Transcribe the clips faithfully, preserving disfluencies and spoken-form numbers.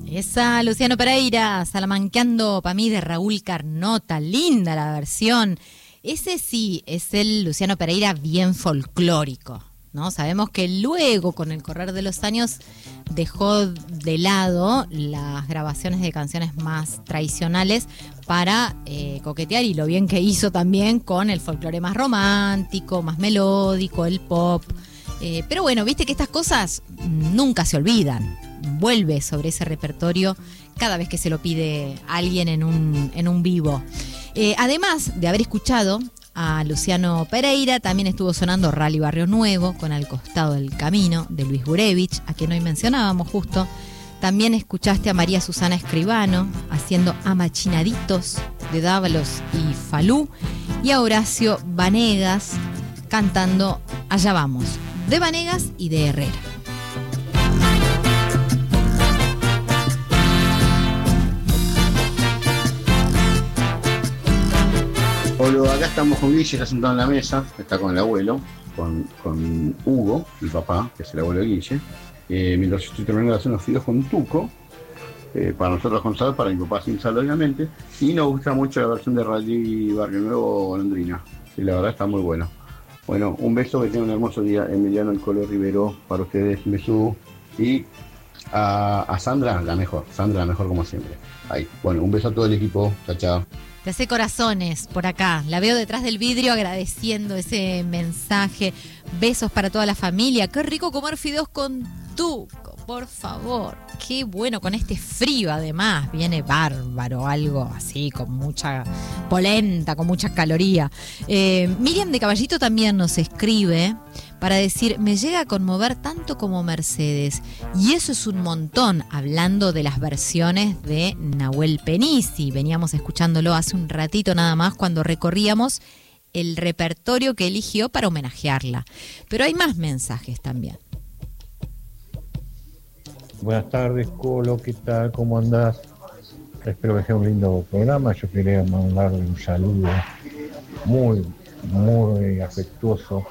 Esa, Luciano Pereira, salamanqueando para mí de Raúl Carnota, linda la versión. Ese sí es el Luciano Pereira bien folclórico, ¿no? Sabemos que luego, con el correr de los años, dejó de lado las grabaciones de canciones más tradicionales para eh, coquetear, y lo bien que hizo también con el folclore más romántico, más melódico, el pop. Eh, pero bueno, viste que estas cosas nunca se olvidan. Vuelve sobre ese repertorio cada vez que se lo pide alguien en un, en un vivo. Eh, además de haber escuchado a Luciano Pereira, también estuvo sonando Rally Barrio Nuevo con Al Costado del Camino de Luis Gurevich, a quien hoy mencionábamos justo. También escuchaste a María Susana Escribano haciendo Amachinaditos de Dávalos y Falú, y a Horacio Vanegas cantando Allá Vamos, de Vanegas y de Herrera. Hola, acá estamos con Guille, está sentado en la mesa, está con el abuelo, con, con Hugo, mi papá, que es el abuelo de Guille. Eh, mientras yo estoy terminando de hacer unos fideos con tuco, eh, para nosotros con sal, para mi papá sin sal, obviamente. Y nos gusta mucho la versión de Rally Barrio Nuevo Golondrina. Sí, la verdad está muy bueno. Bueno, un beso, que tengan un hermoso día. Emiliano El Colo Rivero, para ustedes, un beso. Y a, a Sandra, la mejor, Sandra, la mejor como siempre. Ahí. Bueno, un beso a todo el equipo. Chao, chao. Te hace corazones por acá. La veo detrás del vidrio agradeciendo ese mensaje. Besos para toda la familia. Qué rico comer fideos con tuco, por favor. Qué bueno, con este frío además. Viene bárbaro, algo así, con mucha polenta, con mucha caloría. Eh, Miriam de Caballito también nos escribe para decir: me llega a conmover tanto como Mercedes. Y eso es un montón, hablando de las versiones de Nahuel Penisi. Veníamos escuchándolo hace un ratito nada más cuando recorríamos el repertorio que eligió para homenajearla. Pero hay más mensajes también. Buenas tardes, Colo, ¿qué tal? ¿Cómo andás? Espero que sea un lindo programa. Yo quería mandarle un saludo muy, muy afectuoso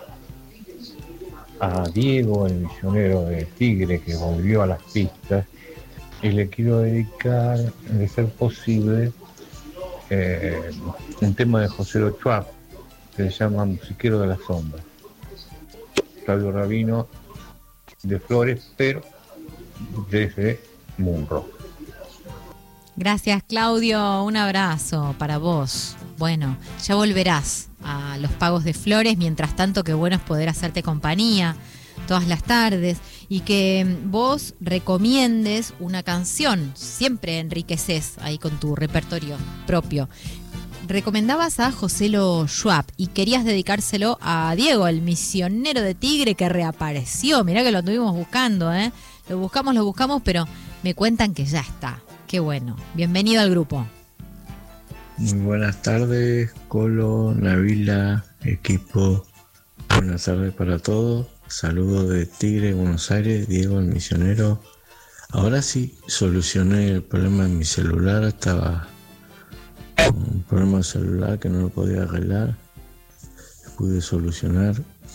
a Diego, el misionero de Tigre, que volvió a las pistas, y le quiero dedicar, de ser posible, eh, un tema de José Ochoa que se llama Musiquero de la Sombra. Flavio Rabino de Flores, pero desde Munro. Gracias, Claudio, un abrazo para vos. Bueno, ya volverás a los pagos de flores. Mientras tanto, qué bueno es poder hacerte compañía todas las tardes y que vos recomiendes una canción. Siempre enriqueces ahí con tu repertorio propio. Recomendabas a Joselo Schwab y querías dedicárselo a Diego, el misionero de Tigre que reapareció. Mirá que lo estuvimos buscando, ¿eh? Lo buscamos, lo buscamos, pero me cuentan que ya está. Qué bueno. Bienvenido al grupo. Muy buenas tardes, Colo, Navila, equipo. Buenas tardes para todos. Saludos de Tigre, Buenos Aires, Diego, el misionero. Ahora sí solucioné el problema de mi celular. Estaba con un problema de celular que no lo podía arreglar. Pude solucionar.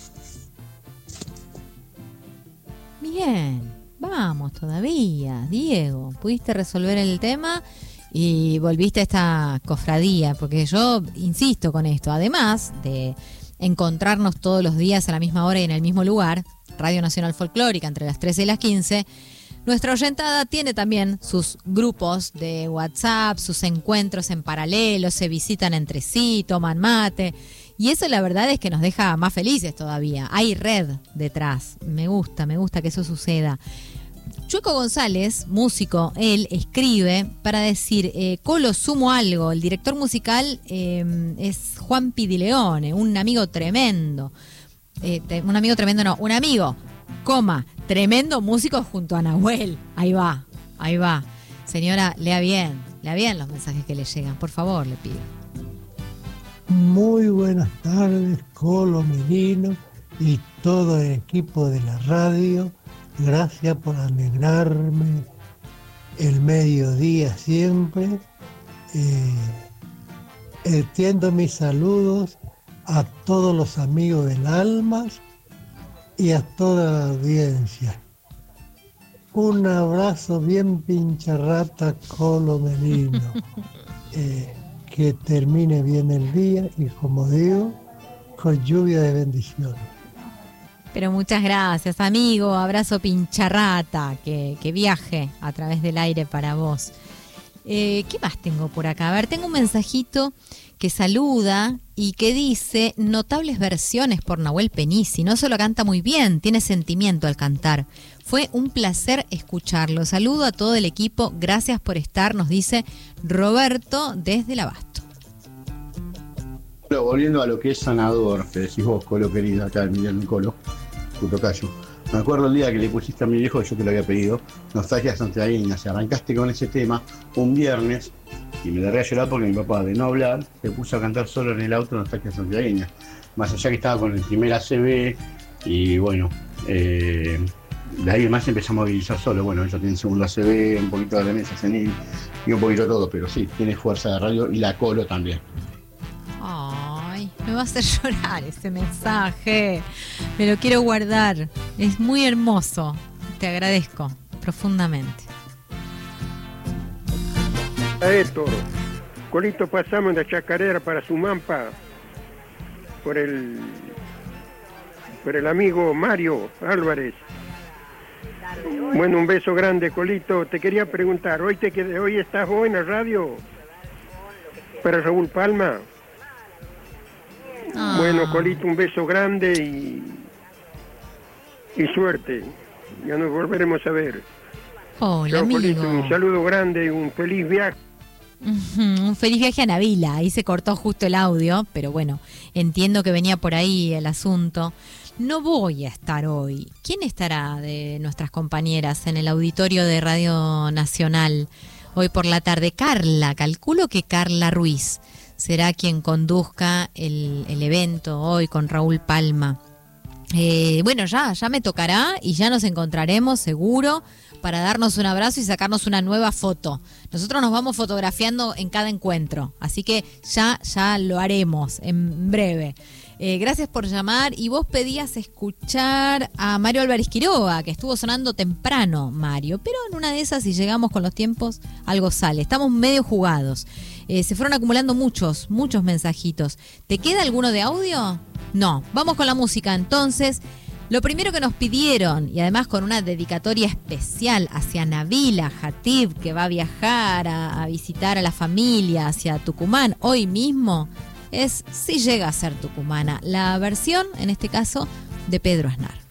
Bien. Vamos todavía, Diego. Pudiste resolver el tema y volviste a esta cofradía, porque yo insisto con esto, además de encontrarnos todos los días a la misma hora y en el mismo lugar, Radio Nacional Folclórica entre las trece y las quince, nuestra oyentada tiene también sus grupos de WhatsApp, sus encuentros en paralelo, se visitan entre sí, toman mate, y eso la verdad es que nos deja más felices todavía. Hay red detrás, me gusta, me gusta que eso suceda. Chueco González, músico, él escribe para decir, eh, Colo, sumo algo, el director musical eh, es Juan Pidileone, un amigo tremendo, eh, un amigo tremendo no, un amigo, coma, tremendo músico junto a Nahuel, ahí va, ahí va. Señora, lea bien, lea bien los mensajes que le llegan, por favor, le pido. Muy buenas tardes, Colo, Merino y todo el equipo de la radio. Gracias por alegrarme el mediodía siempre. Eh, extiendo mis saludos a todos los amigos del Almas y a toda la audiencia. Un abrazo bien pincharrata, Colo Merino. Eh, que termine bien el día y, como digo, con lluvia de bendiciones. Pero muchas gracias, amigo. Abrazo pincharrata, que, que viaje a través del aire para vos. Eh, ¿Qué más tengo por acá? A ver, tengo un mensajito que saluda y que dice: notables versiones por Nahuel Penisi. No solo canta muy bien, tiene sentimiento al cantar. Fue un placer escucharlo. Saludo a todo el equipo. Gracias por estar, nos dice Roberto desde el Abasto. Pero volviendo a lo que es sanador, que decís vos, Colo querido, acá Emiliano Colo, tu tocayo. Me acuerdo el día que le pusiste a mi viejo, yo te lo había pedido, Nostalgia Santiagueña. Si arrancaste con ese tema un viernes y me largué a llorar porque mi papá, de no hablar, se puso a cantar solo en el auto Nostalgia Santiagueña. Más allá que estaba con el primer A C B y bueno, eh, de ahí más empezamos a movilizar solo. Bueno, ellos tienen segundo A C B, un poquito de remesa senil y un poquito de todo, pero sí, tiene fuerza de radio y la Colo también. Ay, me va a hacer llorar ese mensaje. Me lo quiero guardar. Es muy hermoso. Te agradezco profundamente. A esto, Colito, pasamos de Chacarera para Sumampa por el por el amigo Mario Álvarez. Bueno, un beso grande, Colito. Te quería preguntar, hoy te qued- hoy estás vos en la radio para Raúl Palma. Ah. Bueno, Colito, un beso grande y y suerte. Ya nos volveremos a ver. Hola, Chao, amigo. Colito, un saludo grande, un feliz viaje. Ujú, un feliz viaje a Navila. Ahí se cortó justo el audio, pero bueno, entiendo que venía por ahí el asunto. No voy a estar hoy. ¿Quién estará de nuestras compañeras en el auditorio de Radio Nacional hoy por la tarde? Carla, calculo que Carla Ruiz será quien conduzca el, el evento hoy con Raúl Palma. Eh, bueno, ya, ya me tocará y ya nos encontraremos seguro para darnos un abrazo y sacarnos una nueva foto. Nosotros nos vamos fotografiando en cada encuentro, así que ya, ya lo haremos en breve. Eh, gracias por llamar. Y vos pedías escuchar a Mario Álvarez Quiroga, que estuvo sonando temprano, Mario, pero en una de esas, si llegamos con los tiempos, algo sale. Estamos medio jugados. Eh, se fueron acumulando muchos, muchos mensajitos. ¿Te queda alguno de audio? No. Vamos con la música entonces. Lo primero que nos pidieron, y además con una dedicatoria especial hacia Nabila Hatib, que va a viajar a, a visitar a la familia hacia Tucumán hoy mismo, es Si llega a ser tucumana, la versión, en este caso, de Pedro Aznar.